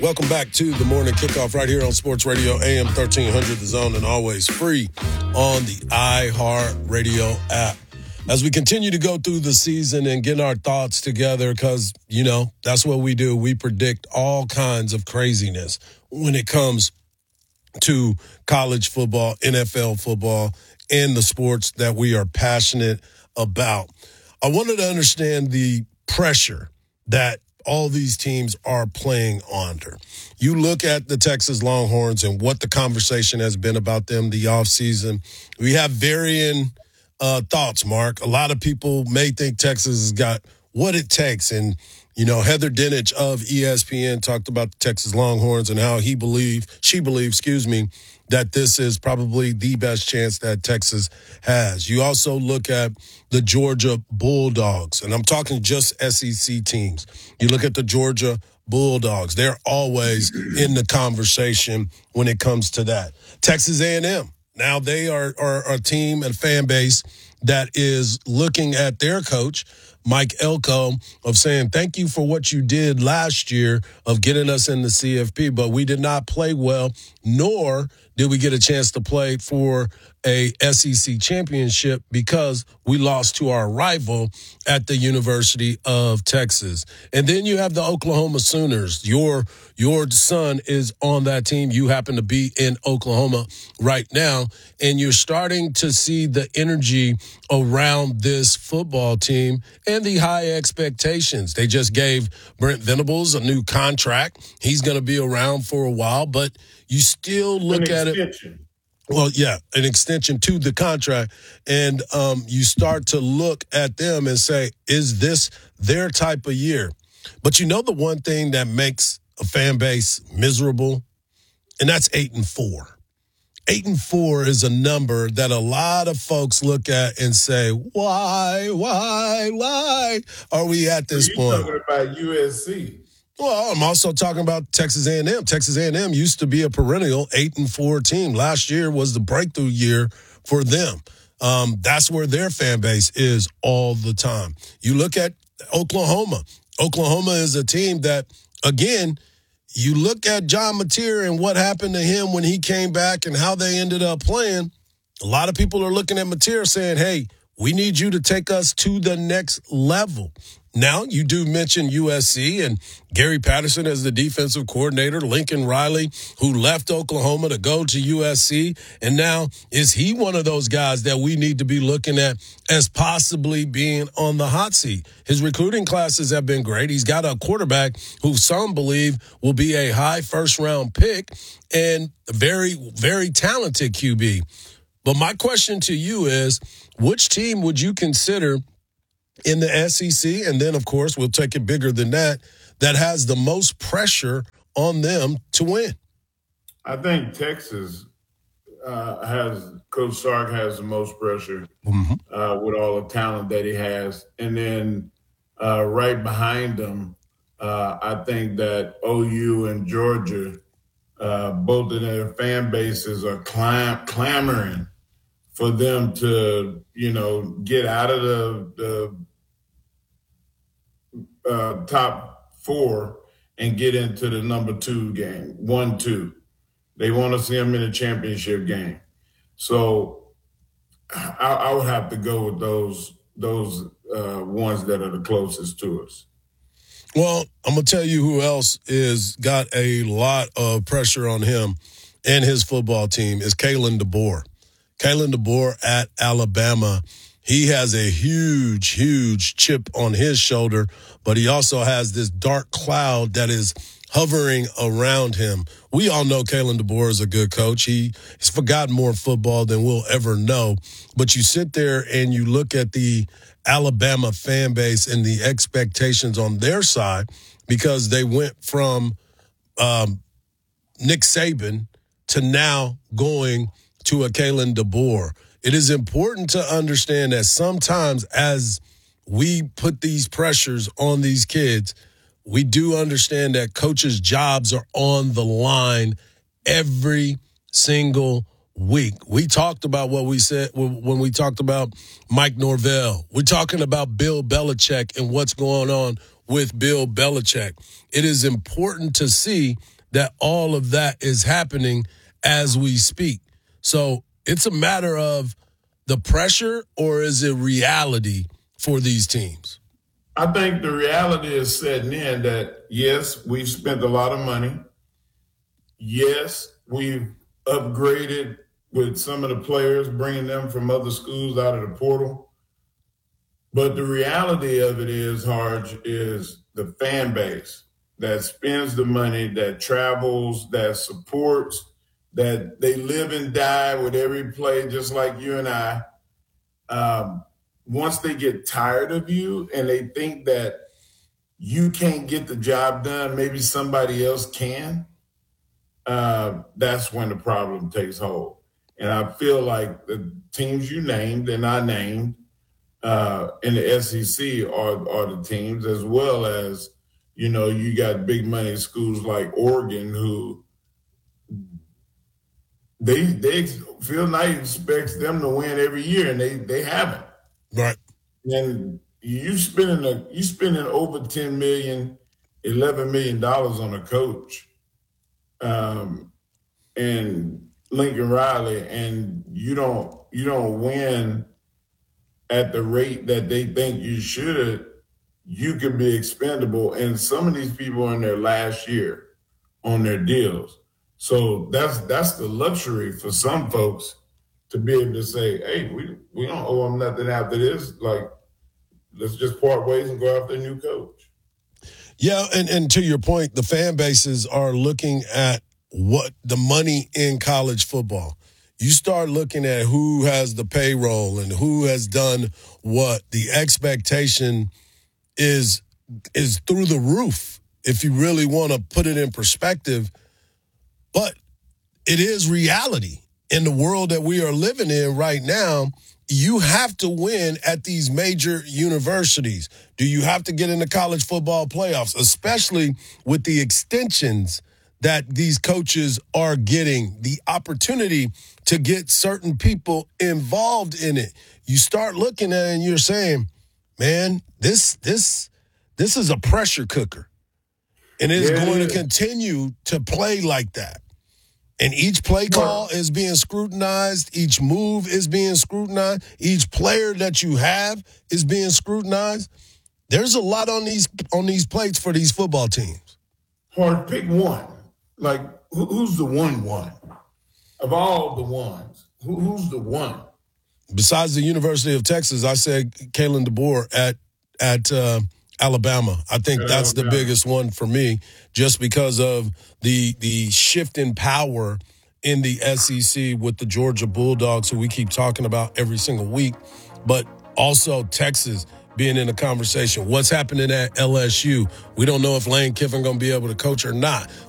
Welcome back to the morning kickoff right here on Sports Radio AM 1300 The Zone, and always free on the iHeartRadio app. As we continue to go through the season and get our thoughts together, because, you know, that's what we do. We predict all kinds of craziness when it comes to college football, NFL football, and the sports that we are passionate about. I wanted to understand the pressure that all these teams are playing under. You look at the Texas Longhorns and what the conversation has been about them the offseason. We have varying thoughts, Mark. A lot of people may think Texas has got what it takes. And, you know, Heather Dinich of ESPN talked about the Texas Longhorns and how she believes, that this is probably the best chance that Texas has. You also look at the Georgia Bulldogs, and I'm talking just SEC teams. You look at the Georgia Bulldogs. They're always in the conversation when it comes to that. Texas A&M, now they are a team and fan base that is looking at their coach, Mike Elko, of saying, thank you for what you did last year of getting us in the CFP, but we did not play well, nor did we get a chance to play for a SEC championship because we lost to our rival at the University of Texas. And then you have the Oklahoma Sooners. Your son is on that team. You happen to be in Oklahoma right now, and you're starting to see the energy around this football team and the high expectations. They just gave Brent Venables a new contract. He's going to be around for a while, but you still look at it. Well, yeah, an extension to the contract. And you start to look at them and say, is this their type of year? But you know the one thing that makes a fan base miserable? And that's 8-4. 8-4 is a number that a lot of folks look at and say, why are we at this point? You're talking about USC. Well, I'm also talking about Texas A&M. Texas A&M used to be a perennial 8-4 team. Last year was the breakthrough year for them. That's where their fan base is all the time. You look at Oklahoma. Oklahoma is a team that, again, you look at John Mateer and what happened to him when he came back and how they ended up playing. A lot of people are looking at Mateer saying, hey, we need you to take us to the next level. Now, you do mention USC and Gary Patterson as the defensive coordinator, Lincoln Riley, who left Oklahoma to go to USC. And now, is he one of those guys that we need to be looking at as possibly being on the hot seat? His recruiting classes have been great. He's got a quarterback who some believe will be a high first-round pick and a very, very talented QB. But my question to you is, which team would you consider in the SEC, and then, of course, we'll take it bigger than that has the most pressure on them to win? I think Texas Coach Sark has the most pressure with all the talent that he has. And then right behind them, I think that OU and Georgia, both of their fan bases are clamoring for them to, get out of the top four and get into the number 2 game, 1-2. They want to see them in a championship game. So I would have to go with those ones that are the closest to us. Well, I'm going to tell you who else is got a lot of pressure on him and his football team is Kalen DeBoer. Kalen DeBoer at Alabama. He has a huge, huge chip on his shoulder, but he also has this dark cloud that is hovering around him. We all know Kalen DeBoer is a good coach. He's forgotten more football than we'll ever know. But you sit there and you look at the Alabama fan base and the expectations on their side because they went from Nick Saban to now going to a Kalen DeBoer. It is important to understand that sometimes as we put these pressures on these kids, we do understand that coaches' jobs are on the line every single week. We talked about what we said when we talked about Mike Norvell. We're talking about Bill Belichick and what's going on with Bill Belichick. It is important to see that all of that is happening as we speak. So it's a matter of the pressure, or is it reality for these teams? I think the reality is setting in that, yes, we've spent a lot of money. Yes, we've upgraded with some of the players, bringing them from other schools out of the portal. But the reality of it is, Harge, is the fan base that spends the money, that travels, that supports, that they live and die with every play, just like you and I. Once they get tired of you and they think that you can't get the job done, maybe somebody else can, that's when the problem takes hold. And I feel like the teams you named and I named in the SEC are the teams, as well as, you got big money schools like Oregon who they Phil Knight expects them to win every year, and they haven't. Right. And you spending over $10 million, $11 million on a coach, and Lincoln Riley, and you don't win at the rate that they think you should, you could be expendable. And some of these people are in their last year on their deals. So that's the luxury for some folks to be able to say, hey, we don't owe them nothing after this. Like, let's just part ways and go after a new coach. Yeah, and to your point, the fan bases are looking at what the money in college football. You start looking at who has the payroll and who has done what. The expectation is through the roof, if you really want to put it in perspective. But it is reality. In the world that we are living in right now, you have to win at these major universities. Do you have to get in the college football playoffs, especially with the extensions that these coaches are getting, the opportunity to get certain people involved in it? You start looking at it and you're saying, man, this is a pressure cooker. And it's going to continue to play like that. And each play call is being scrutinized. Each move is being scrutinized. Each player that you have is being scrutinized. There's a lot on these plates for these football teams. Hard, pick one. Like, who's the one? Of all the ones, who's the one? Besides the University of Texas, I said Kalen DeBoer at Alabama. I think that's the biggest one for me, just because of the shift in power in the SEC with the Georgia Bulldogs, who we keep talking about every single week, but also Texas being in the conversation. What's happening at LSU? We don't know if Lane Kiffin going to be able to coach or not.